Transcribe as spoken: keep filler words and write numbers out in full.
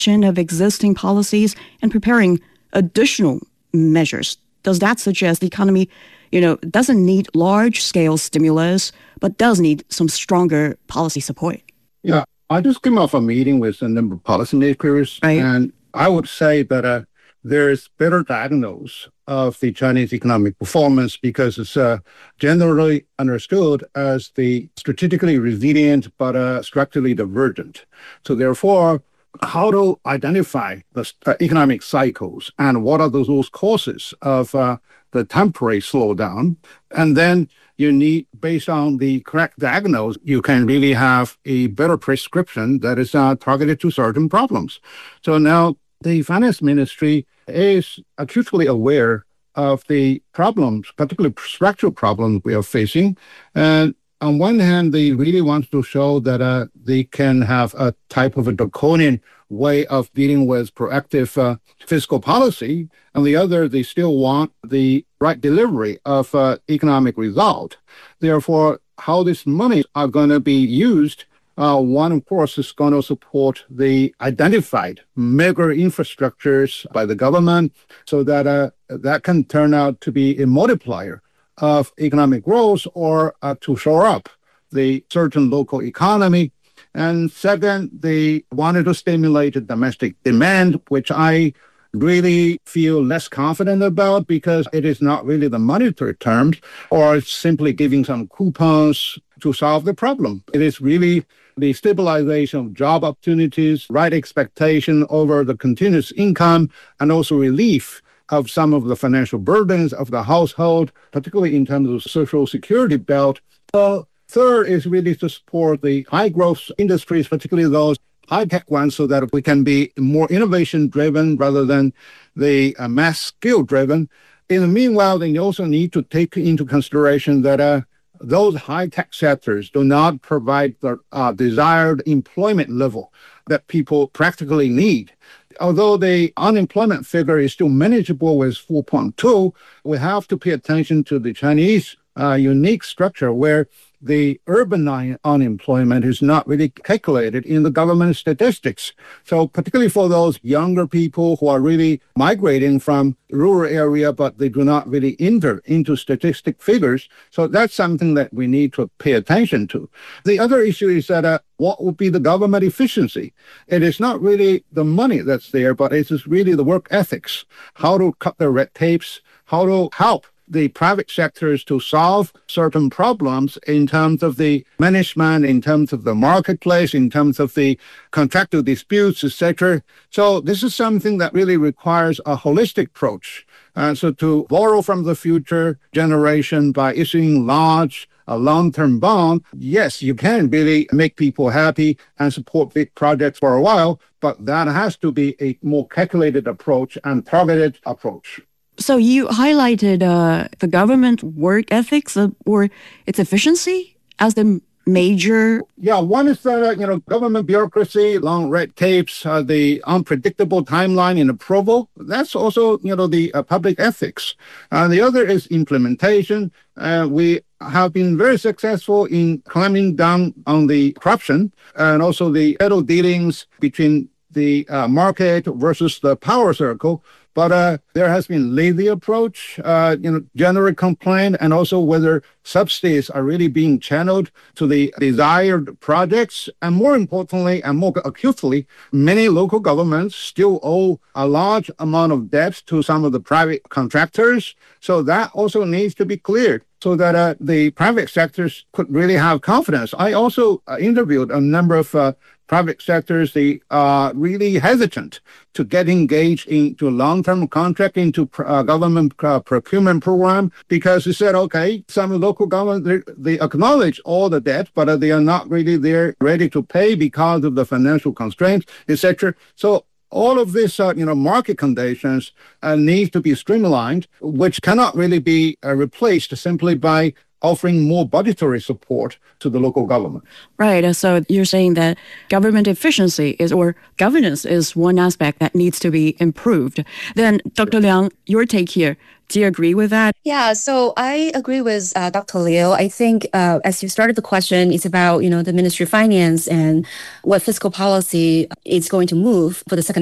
of existing policies and preparing additional measures. Does that suggest the economy, you know, doesn't need large-scale stimulus, but does need some stronger policy support? Yeah, I just came off a meeting with a number of policymakers, right. and I would say that uh, there is better diagnosis of the Chinese economic performance because it's uh, generally understood as the strategically resilient but uh, structurally divergent. So therefore, how to identify the uh, economic cycles and what are those, those causes of uh, the temporary slowdown. And then you need, based on the correct diagnosis, you can really have a better prescription that is uh, targeted to certain problems. So now the finance ministry is acutely aware of the problems, particularly structural problems we are facing. And on one hand, they really want to show that uh, they can have a type of a draconian way of dealing with proactive uh, fiscal policy. On the other, they still want the right delivery of uh, economic result. Therefore, how these monies are going to be used, uh, one, of course, is going to support the identified mega infrastructures by the government so that uh, that can turn out to be a multiplier of economic growth or uh, to shore up the certain local economy. And second, they wanted to stimulate domestic demand, which I really feel less confident about because it is not really the monetary terms or it's simply giving some coupons to solve the problem. It is really the stabilization of job opportunities, right expectation over the continuous income, and also relief of some of the financial burdens of the household, particularly in terms of social security belt. So third is really to support the high growth industries, particularly those high-tech ones, so that we can be more innovation-driven rather than the uh, mass skill-driven. In the meanwhile, they also need to take into consideration that uh, those high-tech sectors do not provide the uh, desired employment level that people practically need. Although the unemployment figure is still manageable with four point two, we have to pay attention to the Chinese uh, unique structure where the urban unemployment is not really calculated in the government statistics. So particularly for those younger people who are really migrating from rural area, but they do not really enter into statistic figures. So that's something that we need to pay attention to. The other issue is that uh, what would be the government efficiency? It is not really the money that's there, but it is really the work ethics, how to cut the red tapes, how to help the private sectors to solve certain problems in terms of the management, in terms of the marketplace, in terms of the contractual disputes, et cetera. So this is something that really requires a holistic approach. Uh, so to borrow from the future generation by issuing large a long-term bond, yes, you can really make people happy and support big projects for a while, but that has to be a more calculated approach and targeted approach. So you highlighted uh, the government work ethics uh, or its efficiency as the major... Yeah, one is that, uh, you know, government bureaucracy, long red tapes, uh, the unpredictable timeline in approval. That's also, you know, the uh, public ethics. Uh, the other is implementation. Uh, we have been very successful in climbing down on the corruption and also the federal dealings between the uh, market versus the power circle. But uh, there has been lazy approach, uh, you know, general complaint, and also whether subsidies are really being channeled to the desired projects. And more importantly, and more acutely, many local governments still owe a large amount of debt to some of the private contractors. So that also needs to be cleared so that uh, the private sectors could really have confidence. I also uh, interviewed a number of uh, private sectors. They are really hesitant to get engaged into long-term contract, into uh, government uh, procurement program, because they said, okay, some local government, they, they acknowledge all the debt, but uh, they are not really there ready to pay because of the financial constraints, et cetera. So all of this, uh, you know, market conditions uh, need to be streamlined, which cannot really be uh, replaced simply by offering more budgetary support to the local government. Right. So you're saying that government efficiency is or governance is one aspect that needs to be improved. Then, Doctor Liang, your take here. Do you agree with that? Yeah, so I agree with uh, Doctor Liu. I think uh, as you started the question, it's about, you know, the Ministry of Finance and what fiscal policy it's going to move for the second